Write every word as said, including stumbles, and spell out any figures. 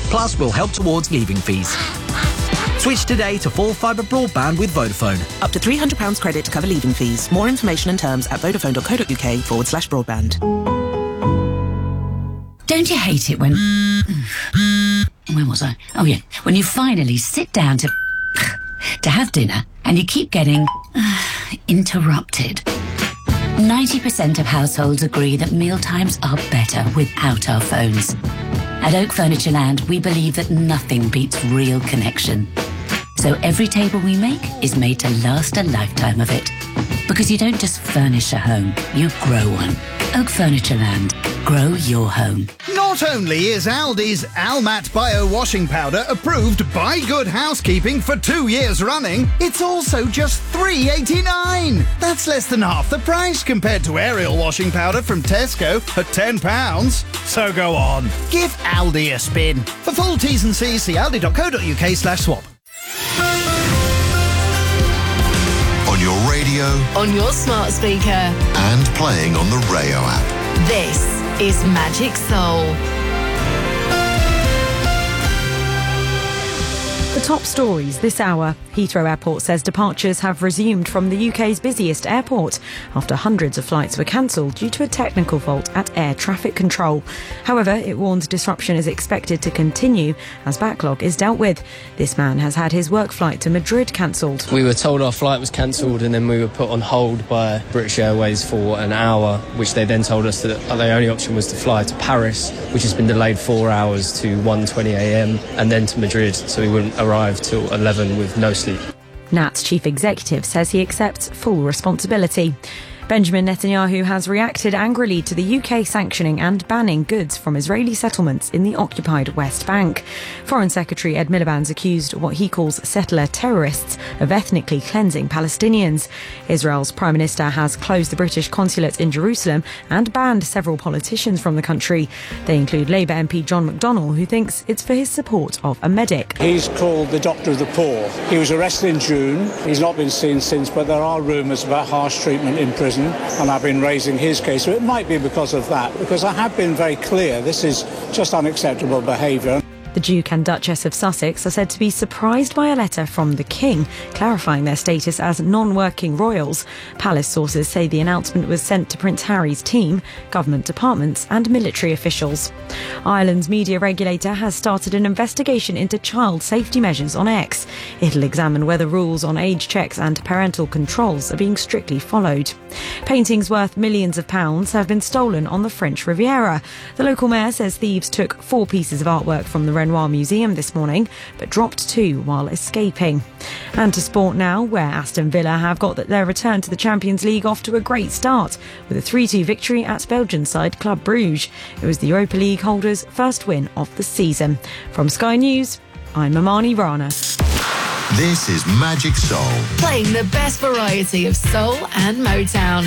Plus, we'll help towards leaving fees. Switch today to full fibre broadband with Vodafone. Up to three hundred pounds credit to cover leaving fees. More information and terms at vodafone.co.uk forward slash broadband. Don't you hate it when... Where was I? Oh, yeah. When you finally sit down to... to have dinner and you keep getting... interrupted. ninety percent of households agree that mealtimes are better without our phones. At Oak Furniture Land, we believe that nothing beats real connection. So every table we make is made to last a lifetime of it. Because you don't just furnish a home, you grow one. Oak Furniture Land. Grow your home. Not only is Aldi's Almat Bio Washing Powder approved by Good Housekeeping for two years running, it's also just three pounds eighty-nine. That's less than half the price compared to Ariel Washing Powder from Tesco at ten pounds. So go on, give Aldi a spin. For full T's and C's, see aldi.co.uk slash swap. On your radio, on your smart speaker, and playing on the Rayo app. This is Magic Soul. The top stories this hour. Heathrow Airport says departures have resumed from the U K's busiest airport after hundreds of flights were cancelled due to a technical fault at air traffic control. However, it warns disruption is expected to continue as backlog is dealt with. This man has had his work flight to Madrid cancelled. We were told our flight was cancelled and then we were put on hold by British Airways for an hour, which they then told us that the only option was to fly to Paris, which has been delayed four hours to one twenty a m and then to Madrid, so we wouldn't arrive till eleven with no sleep. N A T's chief executive says he accepts full responsibility. Benjamin Netanyahu has reacted angrily to the U K sanctioning and banning goods from Israeli settlements in the occupied West Bank. Foreign Secretary Ed Miliband's accused what he calls settler terrorists of ethnically cleansing Palestinians. Israel's Prime Minister has closed the British consulate in Jerusalem and banned several politicians from the country. They include Labour M P John McDonnell, who thinks it's for his support of a medic. He's called the doctor of the poor. He was arrested in June. He's not been seen since, but there are rumours about harsh treatment in prison. And I've been raising his case. So it might be because of that, because I have been very clear this is just unacceptable behaviour. The Duke and Duchess of Sussex are said to be surprised by a letter from the King clarifying their status as non-working royals. Palace sources say the announcement was sent to Prince Harry's team, government departments and military officials. Ireland's media regulator has started an investigation into child safety measures on X. It'll examine whether rules on age checks and parental controls are being strictly followed. Paintings worth millions of pounds have been stolen on the French Riviera. The local mayor says thieves took four pieces of artwork from the Renoir Museum this morning, but dropped two while escaping. And to sport now, where Aston Villa have got their return to the Champions League off to a great start with a three two victory at Belgian side Club Brugge. It was the Europa League holders' first win of the season. From Sky News, I'm Amani Rana. This is Magic Soul. Playing the best variety of soul and Motown.